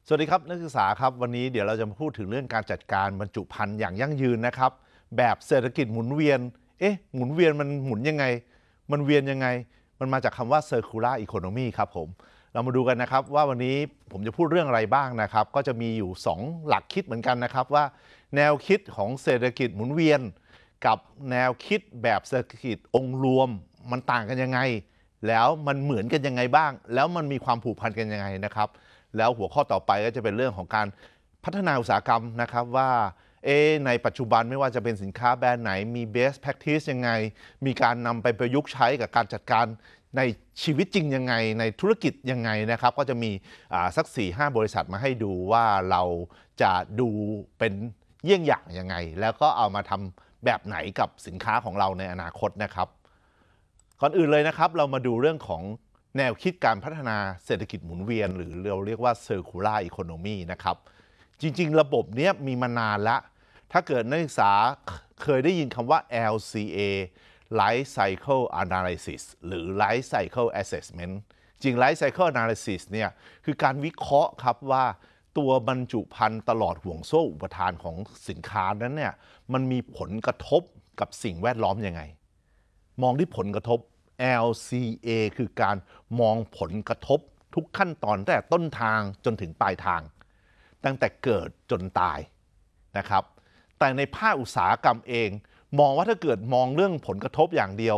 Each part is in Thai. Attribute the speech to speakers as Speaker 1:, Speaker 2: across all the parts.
Speaker 1: สวัสดีครับนักศึกษาครับวันนี้เดี๋ยวเราจะมาพูดถึงเรื่องการจัดการบรรจุภัณฑ์อย่างยั่งยืนนะครับแบบเศรษฐกิจหมุนเวียนหมุนเวียนมันหมุนยังไงมันเวียนยังไงมันมาจากคำว่า circular economy ครับผมเรามาดูกันนะครับว่าวันนี้ผมจะพูดเรื่องอะไรบ้างนะครับก็จะมีอยู่2หลักคิดเหมือนกันนะครับว่าแนวคิดของเศรษฐกิจหมุนเวียนกับแนวคิดแบบเศรษฐกิจองค์รวมมันต่างกันยังไงแล้วมันเหมือนกันยังไงบ้างแล้วมันมีความผูกพันกันยังไงนะครับแล้วหัวข้อต่อไปก็จะเป็นเรื่องของการพัฒนาอุตสาหกรรมนะครับว่าในปัจจุบันไม่ว่าจะเป็นสินค้าแบรนด์ไหนมี best practice ยังไงมีการนำไปประยุกต์ใช้กับการจัดการในชีวิตจริงยังไงในธุรกิจยังไงนะครับก็จะมีสัก 4-5 บริษัทมาให้ดูว่าเราจะดูเป็นเยี่ยงอย่างยังไงแล้วก็เอามาทำแบบไหนกับสินค้าของเราในอนาคตนะครับก่อนอื่นเลยนะครับเรามาดูเรื่องของแนวคิดการพัฒนาเศรษฐกิจหมุนเวียนหรือเราเรียกว่า circular economy นะครับจริงๆระบบนี้มีมานานแล้วถ้าเกิดนักศึกษาเคยได้ยินคำว่า LCA Life Cycle Analysis หรือ Life Cycle Assessment จริง Life Cycle Analysis เนี่ยคือการวิเคราะห์ครับว่าตัวบรรจุภัณฑ์ตลอดห่วงโซ่อุปทานของสินค้านั้นเนี่ยมันมีผลกระทบกับสิ่งแวดล้อมยังไงมองที่ผลกระทบ LCA คือการมองผลกระทบทุกขั้นตอนตั้งแต่ต้นทางจนถึงปลายทางตั้งแต่เกิดจนตายนะครับแต่ในภาคอุตสาหกรรมเองมองว่าถ้าเกิดมองเรื่องผลกระทบอย่างเดียว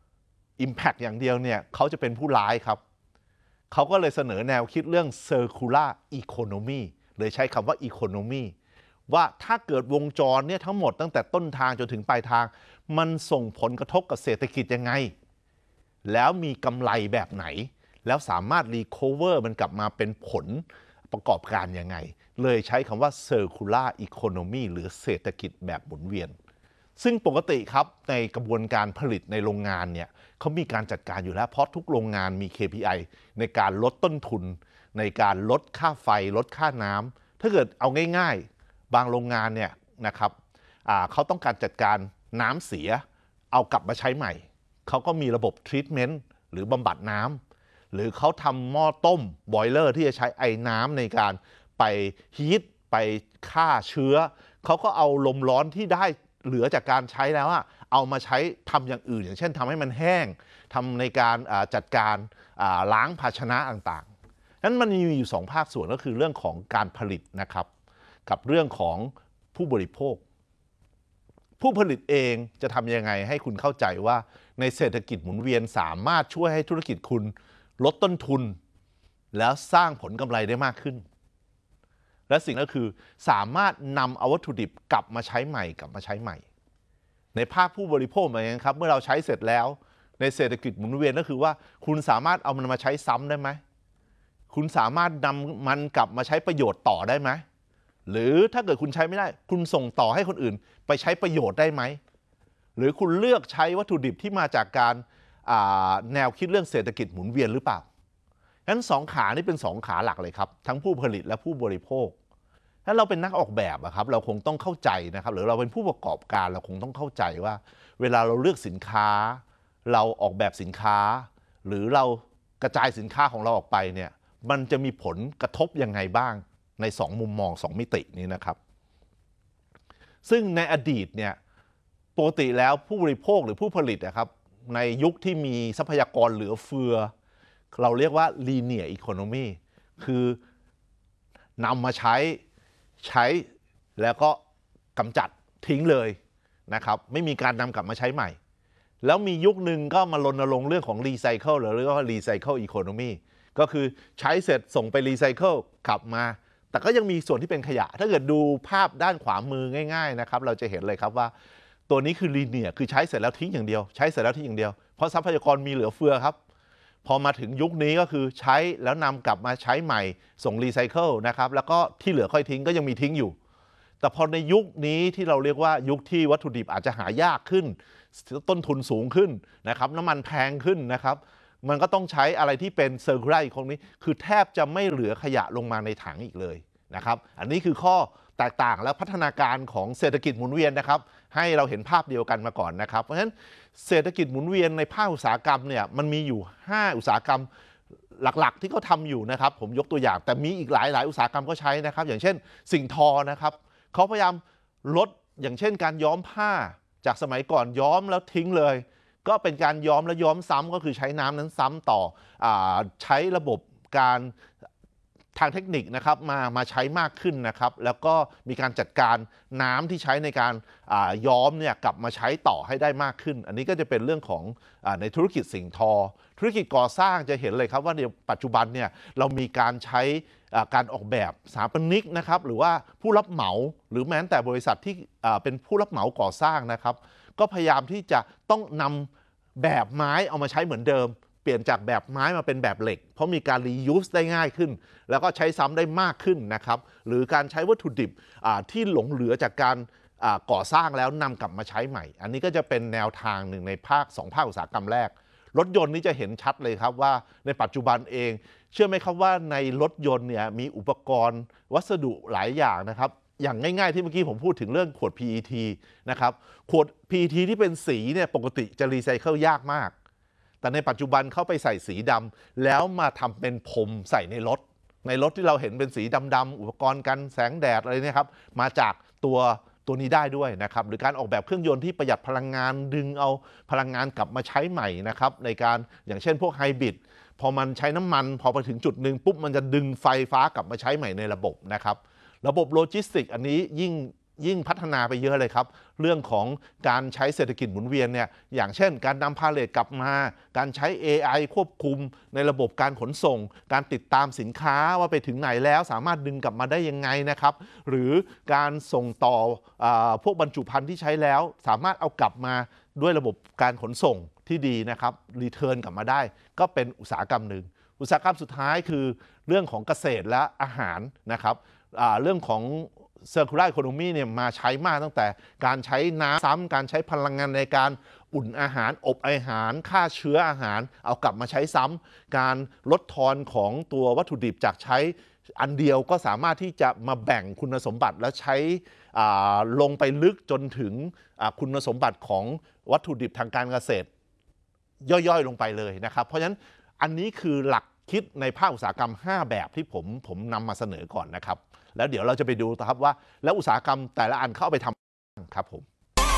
Speaker 1: Impact อย่างเดียวเนี่ยเขาจะเป็นผู้ร้ายครับเขาก็เลยเสนอแนวคิดเรื่อง Circular Economy เลยใช้คำว่า Economy ว่าถ้าเกิดวงจรเนี่ยทั้งหมดตั้งแต่ต้นทางจนถึงปลายทางมันส่งผลกระทบกับเศรษฐกิจยังไงแล้วมีกำไรแบบไหนแล้วสามารถรีคอเวอร์มันกลับมาเป็นผลประกอบการยังไงเลยใช้คำว่า Circular Economy หรือเศรษฐกิจแบบหมุนเวียนซึ่งปกติครับในกระบวนการผลิตในโรงงานเนี่ยเขามีการจัดการอยู่แล้วเพราะทุกโรงงานมี KPI ในการลดต้นทุนในการลดค่าไฟลดค่าน้ำถ้าเกิดเอาง่ายๆบางโรงงานเนี่ยนะครับเขาต้องการจัดการน้ำเสียเอากลับมาใช้ใหม่เขาก็มีระบบทรีทเมนต์หรือบำบัดน้ำหรือเขาทำหม้อต้มบอยเลอร์ที่จะใช้ไอ้น้ำในการไปฮีทไปฆ่าเชื้อเขาก็เอาลมร้อนที่ได้เหลือจากการใช้แล้วเอามาใช้ทำอย่างอื่นอย่างเช่นทำให้มันแห้งทำในการจัดการล้างภาชนะต่างๆนั้นมันมีอยู่2ภาคส่วนก็คือเรื่องของการผลิตนะครับกับเรื่องของผู้บริโภคผู้ผลิตเองจะทำยังไงให้คุณเข้าใจว่าในเศรษฐกิจหมุนเวียนสามารถช่วยให้ธุรกิจคุณลดต้นทุนแล้วสร้างผลกำไรได้มากขึ้นและสิ่งก็คือสามารถนำเอาวัตถุดิบกลับมาใช้ใหม่ในภาคผู้บริโภคเหมือนกันครับเมื่อเราใช้เสร็จแล้วในเศรษฐกิจหมุนเวียนก็คือว่าคุณสามารถเอามันมาใช้ซ้ำได้ไหมคุณสามารถนำมันกลับมาใช้ประโยชน์ต่อได้ไหมหรือถ้าเกิดคุณใช้ไม่ได้คุณส่งต่อให้คนอื่นไปใช้ประโยชน์ได้ไหมหรือคุณเลือกใช้วัตถุดิบที่มาจากการแนวคิดเรื่องเศรษฐกิจหมุนเวียนหรือเปล่างั้น2ขานี่เป็น2ขาหลักเลยครับทั้งผู้ผลิตและผู้บริโภคถ้าเราเป็นนักออกแบบครับเราคงต้องเข้าใจนะครับหรือเราเป็นผู้ประกอบการเราคงต้องเข้าใจว่าเวลาเราเลือกสินค้าเราออกแบบสินค้าหรือเรากระจายสินค้าของเราออกไปเนี่ยมันจะมีผลกระทบยังไงบ้างใน2มุมมอง2มิตินี้นะครับซึ่งในอดีตเนี่ยปกติแล้วผู้บริโภคหรือผู้ผลิตนะครับในยุคที่มีทรัพยากรเหลือเฟือเราเรียกว่า linear economy คือนำมาใช้แล้วก็กำจัดทิ้งเลยนะครับไม่มีการนำกลับมาใช้ใหม่แล้วมียุคหนึ่งก็มารณรงค์เรื่องของรีไซเคิลหรือเรียกว่ารีไซเคิลอีโคโนมีก็คือใช้เสร็จส่งไปรีไซเคิลกลับมาแต่ก็ยังมีส่วนที่เป็นขยะถ้าเกิดดูภาพด้านขวามือง่ายๆนะครับเราจะเห็นเลยครับว่าตัวนี้คือลีเนียร์คือใช้เสร็จแล้วทิ้งอย่างเดียวใช้เสร็จแล้วทิ้งอย่างเดียวเพราะทรัพยากรมีเหลือเฟือครับพอมาถึงยุคนี้ก็คือใช้แล้วนำกลับมาใช้ใหม่ส่งรีไซเคิลนะครับแล้วก็ที่เหลือค่อยทิ้งก็ยังมีทิ้งอยู่แต่พอในยุคนี้ที่เราเรียกว่ายุคที่วัตถุดิบอาจจะหายากขึ้นต้นทุนสูงขึ้นนะครับน้ำมันแพงขึ้นนะครับมันก็ต้องใช้อะไรที่เป็นเซอร์คูลาร์อีโคโนมีคือแทบจะไม่เหลือขยะลงมาในถังอีกเลยนะครับอันนี้คือข้อแตกต่างและพัฒนาการของเศรษฐกิจหมุนเวียนนะครับให้เราเห็นภาพเดียวกันมาก่อนนะครับเพราะฉะนั้นเศรษฐกิจหมุนเวียนในภาคอุตสาหกรรมเนี่ยมันมีอยู่5อุตสาหกรรมหลักๆที่เขาทำอยู่นะครับผมยกตัวอย่างแต่มีอีกหลายอุตสาหกรรมก็ใช้นะครับอย่างเช่นสิ่งทอนะครับเขาพยายามลดอย่างเช่นการย้อมผ้าจากสมัยก่อนย้อมแล้วทิ้งเลยก็เป็นการย้อมแล้วย้อมซ้ำก็คือใช้น้ำนั้นซ้ำต่อใช้ระบบการทางเทคนิคนะครับมาใช้มากขึ้นนะครับแล้วก็มีการจัดการน้ำที่ใช้ในการย้อมเนี่ยกลับมาใช้ต่อให้ได้มากขึ้นอันนี้ก็จะเป็นเรื่องของในธุรกิจสิ่งทอธุรกิจก่อสร้างจะเห็นเลยครับว่าในปัจจุบันเนี่ยเรามีการใช้การออกแบบสถาปนิกนะครับหรือว่าผู้รับเหมาหรือแม้แต่บริษัทที่เป็นผู้รับเหมาก่อสร้างนะครับก็พยายามที่จะต้องนำแบบไม้เอามาใช้เหมือนเดิมเปลี่ยนจากแบบไม้มาเป็นแบบเหล็กเพราะมีการ reuse ได้ง่ายขึ้นแล้วก็ใช้ซ้ำได้มากขึ้นนะครับหรือการใช้วัตถุดิบที่หลงเหลือจากการก่อสร้างแล้วนำกลับมาใช้ใหม่อันนี้ก็จะเป็นแนวทางหนึ่งใน2 ภาคอุตสาหกรรมแรกรถยนต์นี่จะเห็นชัดเลยครับว่าในปัจจุบันเองเชื่อไหมครับว่าในรถยนต์เนี่ยมีอุปกรณ์วัสดุหลายอย่างนะครับอย่างง่ายๆที่เมื่อกี้ผมพูดถึงเรื่องขวด PET นะครับขวด PET ที่เป็นสีเนี่ยปกติจะรีไซเคิลยากมากแต่ในปัจจุบันเข้าไปใส่สีดำแล้วมาทำเป็นพรมใส่ในรถที่เราเห็นเป็นสีดำๆอุปกรณ์กันแสงแดดอะไรเนี่ยครับมาจากตัวนี้ได้ด้วยนะครับหรือการออกแบบเครื่องยนต์ที่ประหยัดพลังงานดึงเอาพลังงานกลับมาใช้ใหม่นะครับในการอย่างเช่นพวกไฮบริดพอมันใช้น้ำมันพอไปถึงจุดหนึ่งปุ๊บมันจะดึงไฟฟ้ากลับมาใช้ใหม่ในระบบนะครับระบบโลจิสติกอันนี้ยิ่งพัฒนาไปเยอะเลยครับเรื่องของการใช้เศรษฐกิจหมุนเวียนเนี่ยอย่างเช่นการนำพาเลทกลับมาการใช้ AI ควบคุมในระบบการขนส่งการติดตามสินค้าว่าไปถึงไหนแล้วสามารถดึงกลับมาได้ยังไงนะครับหรือการส่งต่อพวกบรรจุภัณฑ์ที่ใช้แล้วสามารถเอากลับมาด้วยระบบการขนส่งที่ดีนะครับรีเทิร์นกลับมาได้ก็เป็นอุตสาหกรรมหนึ่งอุตสาหกรรมสุดท้ายคือเรื่องของเกษตรและอาหารนะครับเรื่องของCircular Economy เนี่ยมาใช้มากตั้งแต่การใช้น้ำซ้ำการใช้พลังงานในการอุ่นอาหารอบอาหารฆ่าเชื้ออาหารเอากลับมาใช้ซ้ำการลดทอนของตัววัตถุดิบจากใช้อันเดียวก็สามารถที่จะมาแบ่งคุณสมบัติและใช้ลงไปลึกจนถึงคุณสมบัติของวัตถุดิบทางการเกษตรย่อยๆลงไปเลยนะครับเพราะฉะนั้นอันนี้คือหลักคิดในภาคอุตสาหกรรม5แบบที่ผมนำมาเสนอก่อนนะครับแล้วเดี๋ยวเราจะไปดูครับว่าแล้วอุตสาหกรรมแต่ละอันเข้าไปทำครับผม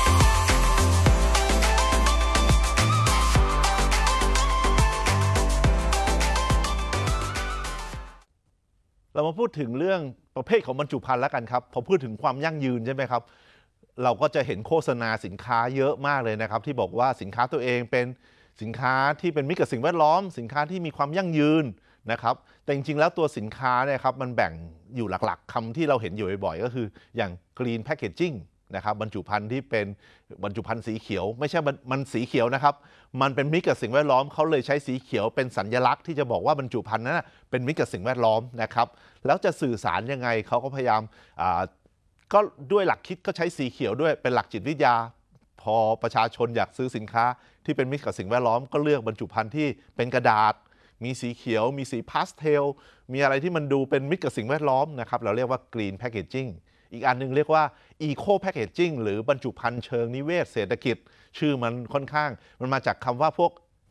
Speaker 1: เรามาพูดถึงเรื่องประเภทของบรรจุภัณฑ์แล้วกันครับพอพูดถึงความยั่งยืนใช่ไหมครับเราก็จะเห็นโฆษณาสินค้าเยอะมากเลยนะครับที่บอกว่าสินค้าตัวเองเป็นสินค้าที่เป็นมิตรกับสิ่งแวดล้อมสินค้าที่มีความยั่งยืนนะครับแต่จริงๆแล้วตัวสินค้าเนี่ยครับมันแบ่งอยู่หลักๆคำที่เราเห็นอยู่บ่อยๆก็คืออย่าง Green Packaging นะครับบรรจุภัณฑ์ที่เป็นบรรจุภัณฑ์สีเขียวไม่ใช่มันสีเขียวนะครับมันเป็นมิตรกับสิ่งแวดล้อมเขาเลยใช้สีเขียวเป็นสัญลักษณ์ที่จะบอกว่าบรรจุภัณฑ์นั้นเป็นมิตรกับสิ่งแวดล้อมนะครับแล้วจะสื่อสารยังไงเขาก็พยายามก็ด้วยหลักคิดก็ใช้สีเขียวด้วยเป็นหลักจิตวิทยาพอประชาชนอยากซื้อสินค้าที่เป็นมิตรกับสิ่งแวดล้อมก็เลือกบรรจุภัณฑ์ที่เป็นกระดาษมีสีเขียวมีสีพาสเทลมีอะไรที่มันดูเป็นมิตรกับสิ่งแวดล้อมนะครับเราเรียกว่า Green Packaging อีกอันนึงเรียกว่า Eco Packaging หรือบรรจุภัณฑ์เชิงนิเวศเศรษฐกิจชื่อมันค่อนข้างมันมาจากคำว่าพวก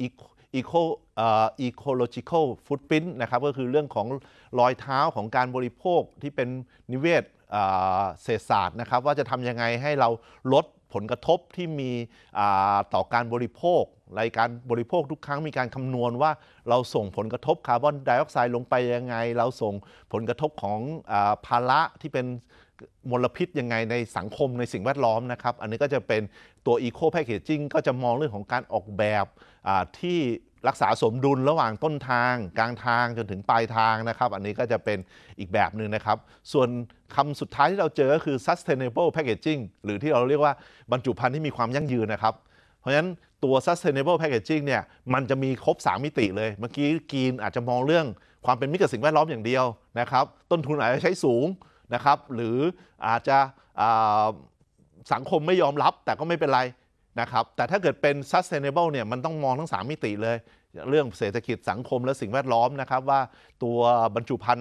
Speaker 1: ecological footprint นะครับก็คือเรื่องของรอยเท้าของการบริโภคที่เป็นนิเวศเศรษฐศาสตร์นะครับว่าจะทำยังไงให้เราลดผลกระทบที่มีต่อการบริโภครายการบริโภคทุกครั้งมีการคำนวณว่าเราส่งผลกระทบคาร์บอนไดออกไซด์ลงไปยังไงเราส่งผลกระทบของภาระที่เป็นมลพิษยังไงในสังคมในสิ่งแวดล้อมนะครับอันนี้ก็จะเป็นตัว Eco Packaging ก็จะมองเรื่องของการออกแบบที่รักษาสมดุลระหว่างต้นทางกลางทางจนถึงปลายทางนะครับอันนี้ก็จะเป็นอีกแบบหนึ่งนะครับส่วนคำสุดท้ายที่เราเจอก็คือ sustainable packaging หรือที่เราเรียกว่าบรรจุภัณฑ์ที่มีความยั่งยืนนะครับเพราะฉะนั้นตัว sustainable packaging เนี่ยมันจะมีครบ3มิติเลยเมื่อกี้กีนอาจจะมองเรื่องความเป็นมิตรกับสิ่งแวดล้อมอย่างเดียวนะครับต้นทุนอาจจะใช้สูงนะครับหรืออาจจะสังคมไม่ยอมรับแต่ก็ไม่เป็นไรนะครับแต่ถ้าเกิดเป็น sustainable เนี่ยมันต้องมองทั้ง3มิติเลยเรื่องเศรษฐกิจสังคมและสิ่งแวดล้อมนะครับว่าตัวบรรจุภัณฑ์